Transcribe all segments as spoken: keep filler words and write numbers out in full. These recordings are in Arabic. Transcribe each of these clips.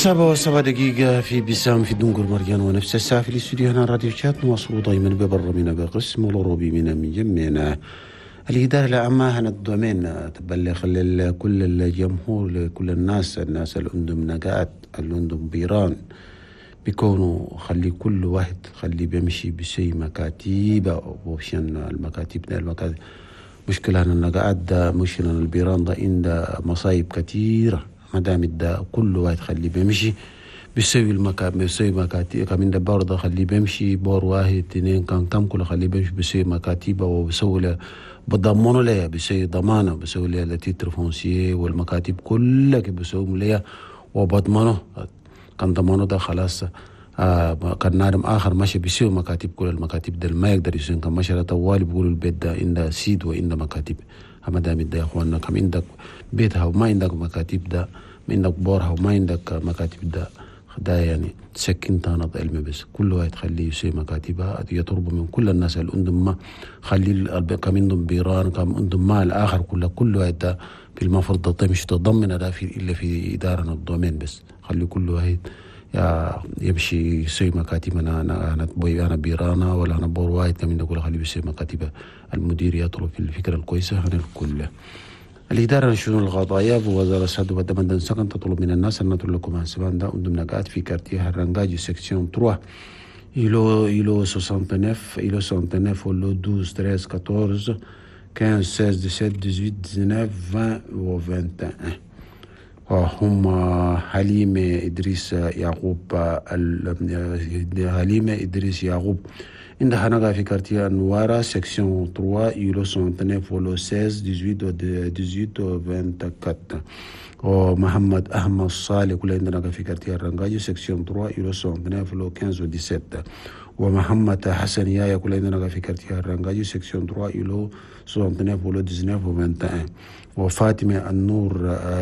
سبعة وسبعة دقيقة في بسام في دنقر مريان ونفس الساعة في الاستوديو هنا راديو شات نواصل دائما ببر من بقسم والروبي من مجمعنا الإدارة العامة هنا الدومين تبلغ كل الجمهور لكل الناس الناس اللي عندهم نقاط اللي عندهم بيران بيكونوا خلي كل واحد خلي بيمشي بشيء مكاتيب وشان المكاتيب المكاتب مشكلة أن النقاط ده مش أن البيران ده عند مصايب كثيرة ما دام ده كل واحد خلي بيمشي بيسوي المكاتب بيسوي مكاتب كمان ده برضه خلي بيمشي بور واحد اثنين كان كم كل خلي بيمشي بيسوي مكاتب وبيسوي له بضمنه ليه بيسوي ضمانة بيسوي له التيتر فونسية والمكاتب كلها بيسوي له وبضمنه كان ضمانه ده خلاص آه كان نادم آخر ماشي بيسوي مكاتب كل المكاتب ده ما يقدر يسوي كان ماشي طوالي بيقول البيت ده عنده سيد وعنده مكاتب أما دام ده يا أخوانا كم عندك بيتها وما عندك مكاتب ده ما عندك بورها وما عندك مكاتب ده ده يعني سكن تانض علمي بس كل واحد خليه يسوي مكاتبها يطلب من كل الناس اللي عندهم ما خلي كم عندهم بيران كم عندهم ما الآخر كله كل واحد ده في المفروض مش تضمن ده في إلا في إدارة الدومين بس خلي كل واحد يمشي يسوي مكاتب أنا أنا أنا بوي أنا بيرانا ولا أنا بور واحد كم عندك ولا خليه يسوي مكاتب المدير يطلب في الفكرة الكويسة عن الكل. الإدارة لشؤون القضايا بوزارة الصحة والدمدن سكن تطلب من الناس أن نطلب لكم عن سبان دا عندهم نقاط في كارتيه الرنجاجي سكسيون ثلاثة إلو إلو تسعة وستين إلو تسعة وستين ولو اثنا عشر ثلاثة عشر خمسة ستة سبعة سبعة عشرة تسعة عشر و واحد وعشرين هم حليمة إدريس يعقوب حليمة إدريس يعقوب عندها نقا في كارتيه نوارا سكسيون ثلاثة يلو سنتين ولو ستة عشر ثمانية عشر و أربعة وعشرين ومحمد أحمد صالح كل عندنا نقا في كارتيه الرنجاجي سكسيون ثلاثة يلو سنتين ولو خمسة و سبعة ومحمد حسن يايا كل عندنا نقا في كارتيه الرنجاجي سكسيون ثلاثة يلو سنتين ولو تسعة عشر و واحد وعشرين وفاطمة النور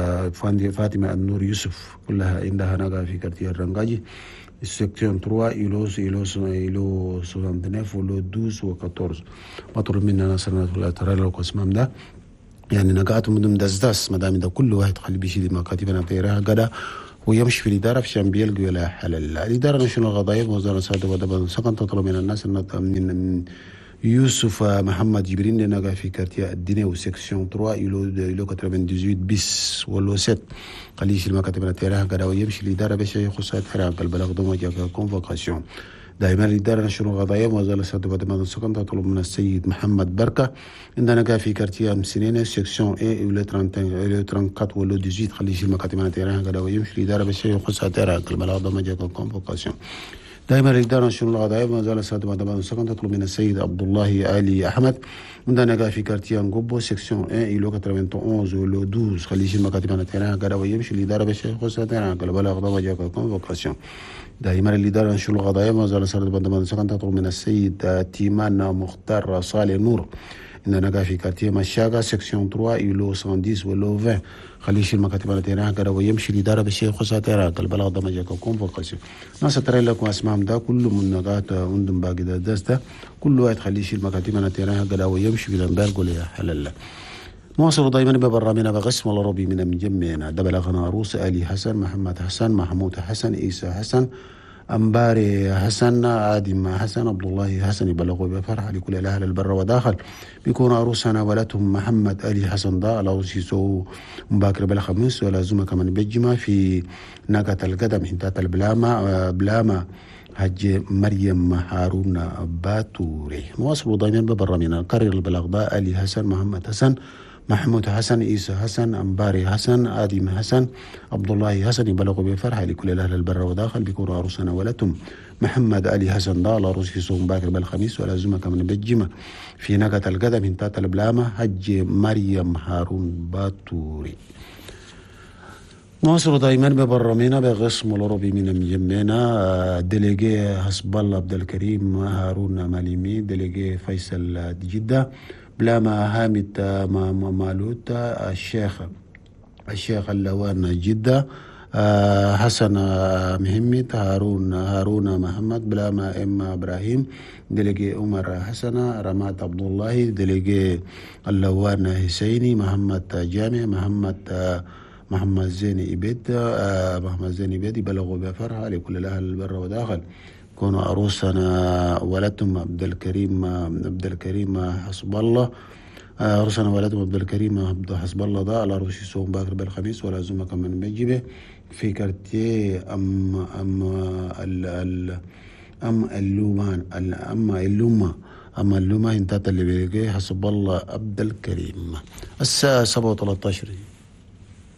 فاطمة النور يوسف كلها عندها نقا في كارتيه الرنجاجي سكسيون ثلاثة إلو إلو إلو سبعة ولو اثنا عشر و أربعة عشر مطلوب مننا سنة الله ترى لو قسمم ده يعني نقاط مدم دزداس ما دام ده كل واحد خلي بيشيل مكاتبنا تيرها قدا ويمشي في الإدارة في شامبيل ولا حل الإدارة نشون القضايا وزارة الصحة والدبن سكن تطلب من الناس أن من يوسف محمد جبرين نقا في كارتيه الدنيا وسكسيون ثلاثة إلو إلو ثمانية وثمانين بس ولو ست قليش المكاتب تيرها قدا ويمشي الإدارة بشيء خصوصات حرام البلاغ دوما جاك كونفوكاسيون دائما الإدارة نشر القضايا وزارة الصحة والدماغ السكن تطلب من السيد محمد بركة عندنا نقا في كارتيه مسنين سكسيون اي إلو ثلاثين إلو أربعة وثلاثين ولو ثمانية عشر قليش المكاتب تيرها قدا ويمشي الإدارة بشيء خصوصات حرام البلاغ دوما جاك كونفوكاسيون دائما الإدارة نشر القضايا وزارة الصحة والدماغ السكن تطلب من السيد عبد الله علي أحمد عندنا نقا في كارتيه نقوبو سكسيون اي إلو واحد وثمانين ولو اثنا عشر قليش المكاتب تيرها قدا ويمشي الإدارة بشيء خصوصات حرام البلاغ دوما جاك كونفوكاسيون دائما الإدارة نشر القضايا وزارة الصحة والدماغ السكن تطلب من السيد تيمان مختار صالح نور عندنا نقا في كارتيه مشاقة سكسيون ثلاثة إلو مية وعشرة ولو عشرين خليش المكاتب تيرها قدا ويمشي الإدارة بشيء خصوصات حرام البلاغ دوما جاك كونفوكاسيون ناس ترى لكم اسمهم ده كل من نقاط عندهم باقي ده ده كل واحد خليش المكاتب تيرها قدا ويمشي في البلد ولا حلال نواصل دائما ببرامجنا بقسم الله ربي من مجمعنا ده بلغنا عروس علي حسن محمد حسن محمود حسن عيسى حسن أمباري حسن آدم حسن عبد الله حسن يبلغوا بفرح لكل الأهل البر وداخل بيكون عروسنا ولدهم محمد علي حسن ده على عروسه مباكر بالخميس ولا زوما كمان بجمع في ناقة القدم حنتات البلامة بلامة حج مريم هارون باتوري نواصل دائما ببرامجنا نكرر البلاغ ده علي حسن محمد حسن محمود حسن عيسى حسن أمباري حسن آدم حسن عبد الله حسن يبلغوا بفرحة لكل الأهل البر وداخل بيكونوا عروسنا ولدهم محمد علي حسن ده عروس في صوم باكر بالخميس ولا زوما كمان بجمة في نقة القدم انتات البلامة حج مريم هارون باتوري نواصل دائما ببرامجنا بقسم الأوروبي من مجمعنا ديليجي حسب الله عبد الكريم هارون ماليمي ديليجي فيصل جدة بلاما هامد مالوت الشيخ الشيخ اللوان جدة حسن محمد هارون هارون محمد بلاما ام ابراهيم دلقي عمر حسن رمات عبد الله دلقي اللوان حسيني محمد جامع محمد محمد زين إبيد. آه محمد زين إبيد يبلغوا بفرحة لكل الأهل البر وداخل كونوا عروسنا ولدتم عبد الكريم عبد الكريم حسب الله. آه عروسنا ولدتم عبد الكريم عبد حسب الله ده على عروس يسوم باكر بالخميس والعزومة كمان بجيبه في كارتيه أم أم ال ال أم اللومان أما اللومة أما اللومة انتهت اللي بيجي حسب الله عبد الكريم الساعة سبعة وثلاثة عشر.